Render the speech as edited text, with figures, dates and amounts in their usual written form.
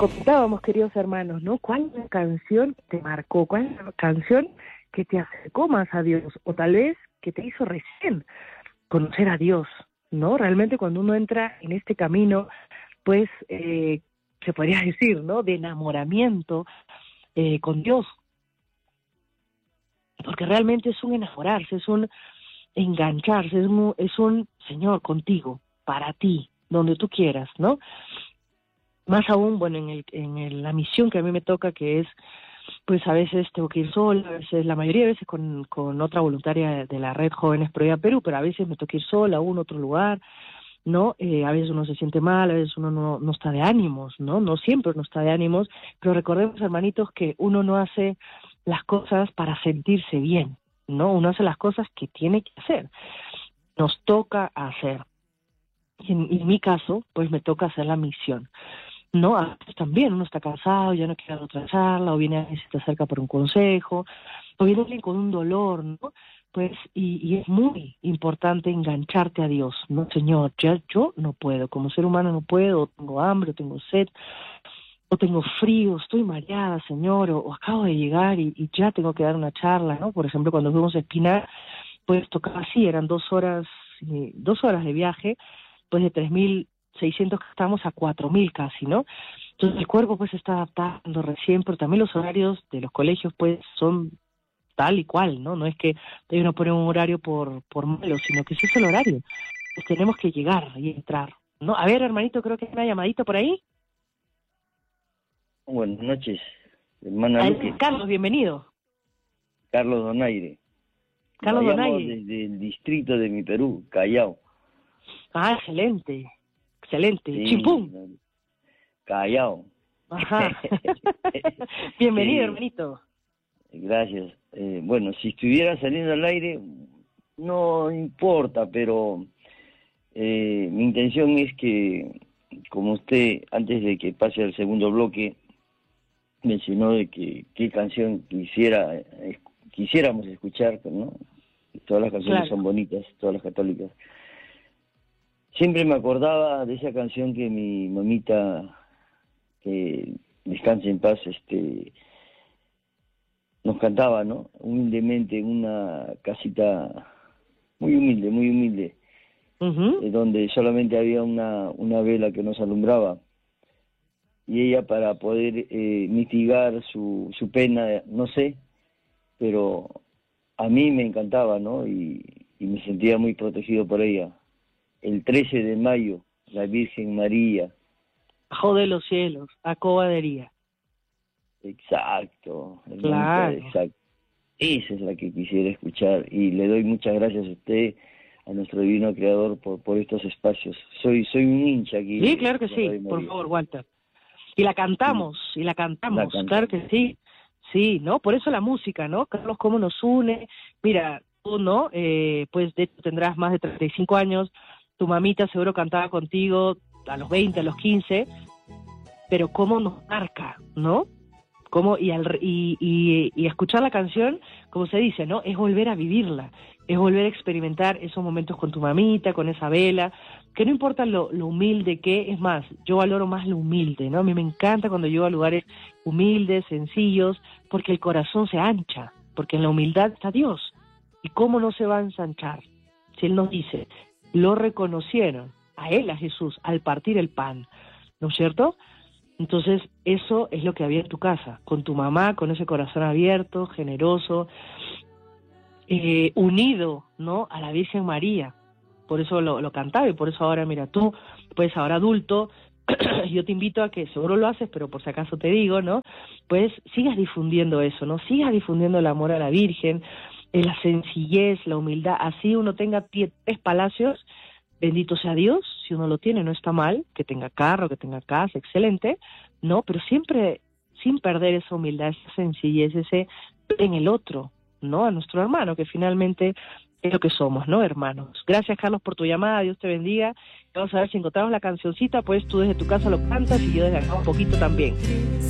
comentábamos, queridos hermanos, ¿no? ¿Cuál es la canción que te marcó? ¿Cuál es la canción que te acercó más a Dios? O tal vez que te hizo recién conocer a Dios, ¿no? Realmente cuando uno entra en este camino, pues se podría decir, ¿no? De enamoramiento con Dios. Porque realmente es un enamorarse, es un engancharse, es un Señor contigo, para ti, donde tú quieras, ¿no? Más aún, bueno, la misión que a mí me toca, que es, pues a veces tengo que ir sola, a veces, la mayoría de veces con otra voluntaria de la red Jóvenes Pro Vida Perú, pero a veces me toca ir sola a otro lugar, ¿no? A veces uno se siente mal, a veces uno no está de ánimos, ¿no? No siempre uno está de ánimos, pero recordemos, hermanitos, que uno no hace las cosas para sentirse bien, ¿no? Uno hace las cosas que tiene que hacer, nos toca hacer. Y en mi caso, pues me toca hacer la misión. No, a veces también uno está cansado, ya no quiere dar otra charla, o viene alguien se te acerca por un consejo, o viene alguien con un dolor, ¿no? Pues, y es muy importante engancharte a Dios, ¿no? Señor, yo no puedo, como ser humano no puedo, tengo hambre, o tengo sed, o tengo frío, estoy mareada, Señor, o acabo de llegar y ya tengo que dar una charla, ¿no? Por ejemplo, cuando fuimos a Espinar, pues tocaba así, eran 2 horas de viaje, pues de 3.600 que estamos a 4.000 casi, ¿no? Entonces el cuerpo pues se está adaptando recién, pero también los horarios de los colegios pues son tal y cual, ¿no? No es que uno pone un horario por malo, sino que ese es el horario. Pues tenemos que llegar y entrar, ¿no? A ver, hermanito, creo que hay una llamadita por ahí. Buenas noches, hermana Luque. Carlos, bienvenido. Carlos Donaire. Carlos Donaire. Desde el distrito de mi Perú, Callao. Ah, excelente. Sí, Chimpún. Callao. Ajá. Bienvenido, Sí. Hermanito. Gracias. Bueno, si estuviera saliendo al aire, no importa, pero mi intención es que, como usted, antes de que pase al segundo bloque, mencionó de que qué canción quisiéramos escuchar, ¿no? Todas las canciones son bonitas, todas las católicas. Siempre me acordaba de esa canción que mi mamita, que descanse en paz, nos cantaba, ¿no? Humildemente, en una casita muy humilde, donde solamente había una vela que nos alumbraba. Y ella, para poder mitigar su pena, no sé, pero a mí me encantaba, ¿no? Y me sentía muy protegido por ella. El 13 de mayo, la Virgen María. Bajo de los cielos, acobadería. Exacto, Claro. exacto. Esa es la que quisiera escuchar, y le doy muchas gracias a usted, a nuestro divino creador, por estos espacios. Soy un hincha aquí. Sí, claro que sí, por favor, Walter. Y la cantamos, claro que sí, ¿no? Por eso la música, ¿no? Carlos, cómo nos une. Mira, tú, ¿no? Pues de hecho tendrás más de 35 años, tu mamita seguro cantaba contigo a los 20, a los 15, pero cómo nos marca, ¿no? Cómo, y escuchar la canción, como se dice, ¿no? Es volver a vivirla, es volver a experimentar esos momentos con tu mamita, con esa vela, que no importa lo humilde que es, más, yo valoro más lo humilde, ¿no? A mí me encanta cuando llego a lugares humildes, sencillos, porque el corazón se ancha, porque en la humildad está Dios. ¿Y cómo no se va a ensanchar? Si Él nos dice, lo reconocieron, a Él, a Jesús, al partir el pan, ¿no es cierto? Entonces, eso es lo que había en tu casa, con tu mamá, con ese corazón abierto, generoso, unido, ¿no? A la Virgen María. Por eso lo cantaba, y por eso ahora, mira, tú, pues ahora adulto, yo te invito a que, seguro lo haces, pero por si acaso te digo, ¿no? Pues sigas difundiendo eso, ¿no? Sigas difundiendo el amor a la Virgen, la sencillez, la humildad, así uno tenga 3 palacios. Bendito sea Dios, si uno lo tiene, no está mal, que tenga carro, que tenga casa, excelente, ¿no? Pero siempre sin perder esa humildad, esa sencillez, ese en el otro, ¿no? A nuestro hermano, que finalmente es lo que somos, ¿no? Hermanos. Gracias, Carlos, por tu llamada, Dios te bendiga. Vamos a ver si encontramos la cancioncita, pues tú desde tu casa lo cantas y yo desde acá un poquito también.